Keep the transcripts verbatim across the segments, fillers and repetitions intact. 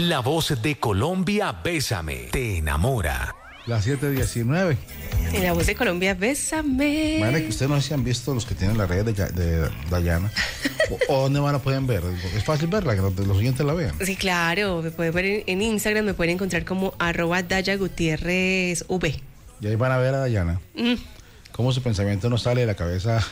La voz de Colombia, Bésame, te enamora. Las siete diecinueve. En la voz de Colombia, Bésame. Madre, que ustedes no sé si han visto los que tienen las redes de, de Dayana. o, o dónde van a pueden ver. Es fácil verla, que los, los oyentes la vean. Sí, claro. Me pueden ver en, en Instagram, me pueden encontrar como arroba Daya Gutiérrez V. Y ahí van a ver a Dayana. Mm. Cómo su pensamiento no sale de la cabeza.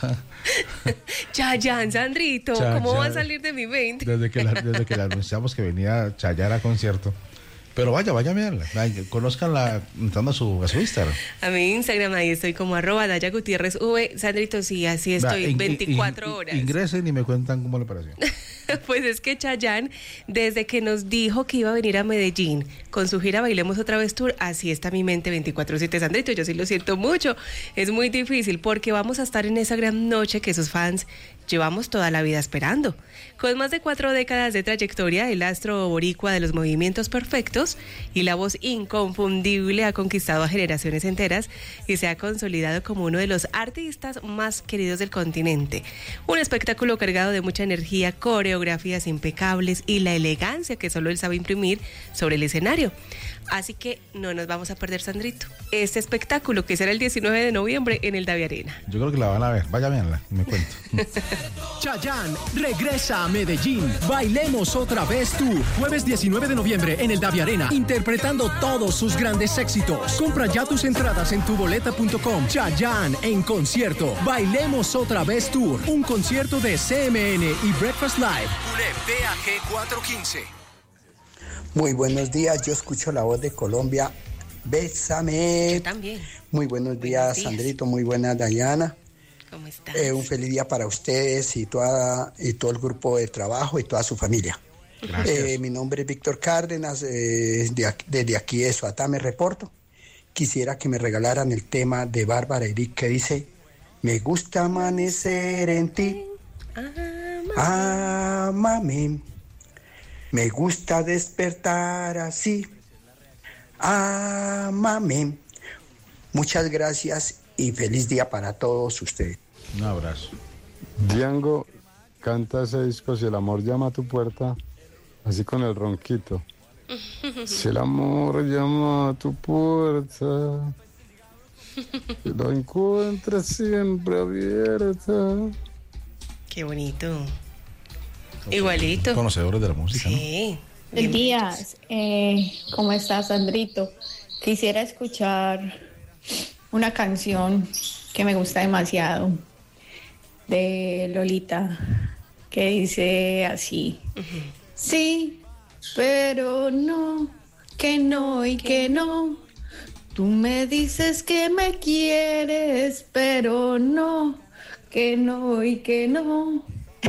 Chayanne, Sandrito, Chayanne. ¿Cómo va a salir de mi mente? Desde que la, desde que le anunciamos que venía Chayanne a concierto. Pero vaya, vaya a verla. Conozcanla entrando a su, a su Instagram. A mi Instagram, ahí estoy como arroba Daya Gutiérrez V. Sandrito, sí, así estoy, in, veinticuatro in, horas. Ingresen y me cuentan cómo le pareció. Pues es que Chayanne, desde que nos dijo que iba a venir a Medellín con su gira Bailemos Otra Vez Tour, así está mi mente veinticuatro siete, Sandrito. Yo sí lo siento mucho. Es muy difícil porque vamos a estar en esa gran noche que sus fans llevamos toda la vida esperando. Con más de cuatro décadas de trayectoria, el astro boricua de los movimientos perfectos y la voz inconfundible ha conquistado a generaciones enteras y se ha consolidado como uno de los artistas más queridos del continente. Un espectáculo cargado de mucha energía, coreografías impecables y la elegancia que solo él sabe imprimir sobre el escenario. Así que no nos vamos a perder, Sandrito, este espectáculo que será el diecinueve de noviembre en el Davi Arena. Yo creo que la van a ver, vaya a verla, me cuento. Chayanne regresa a Medellín. Bailemos Otra Vez Tú. Jueves diecinueve de noviembre en el Davi Arena, interpretando todos sus grandes éxitos. Compra ya tus entradas en tuboleta punto com. Chayanne en concierto. Bailemos Otra Vez Tour. Un concierto de C M N y Breakfast Live. P A G cuatrocientos quince. Muy buenos días, yo escucho la voz de Colombia. Bésame. Yo también. Muy buenos, buenos días, días, Sandrito. Muy buena, Dayana. ¿Cómo estás? Eh, un feliz día para ustedes y, toda, y todo el grupo de trabajo y toda su familia. Gracias. Eh, mi nombre es Víctor Cárdenas, eh, de aquí, desde aquí de Soatá me reporto. Quisiera que me regalaran el tema de Bárbara Eric que dice: me gusta amanecer en ti, ámame. Me gusta despertar así, ámame. Muchas gracias y feliz día para todos ustedes. Un abrazo. Django canta ese disco Si el amor llama a tu puerta, así con el ronquito. Si el amor llama a tu puerta, que lo encuentres siempre abierta. Qué bonito. Igualito. Conocedores de la música, sí. ¿no? Buenos días. Eh, ¿Cómo estás, Sandrito? Quisiera escuchar una canción que me gusta demasiado de Lolita, que dice así: uh-huh. Sí, pero no, que no y que no. Tú me dices que me quieres, pero no, que no y que no.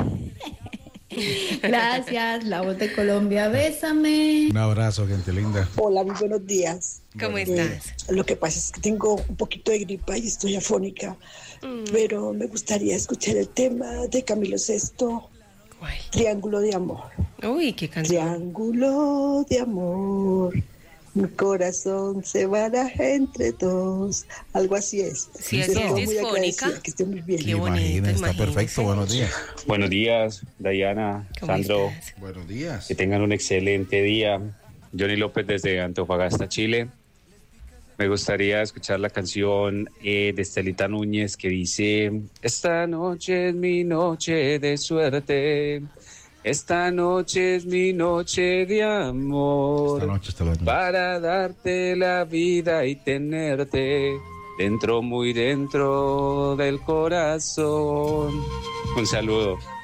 Gracias, la voz de Colombia, bésame. Un abrazo, gente linda. Hola, muy buenos días. ¿Cómo eh, estás? Lo que pasa es que tengo un poquito de gripa y estoy afónica, mm. pero me gustaría escuchar el tema de Camilo Sesto. ¿Cuál? Triángulo de amor. Uy, qué canción. Triángulo de amor. Mi corazón se baraja entre dos. Algo así es. Sí, así es disfónica. Que esté muy bien. Qué bonito, Imagina, está perfecto. Buenos días. Buenos días, Dayana, Sandro. Estás? Buenos días. Que tengan un excelente día. Johnny López desde Antofagasta, Chile. Me gustaría escuchar la canción eh, de Estelita Núñez que dice: esta noche es mi noche de suerte. Esta noche es mi noche de amor. Esta noche está la noche. Para darte la vida y tenerte dentro, muy dentro del corazón. Un saludo.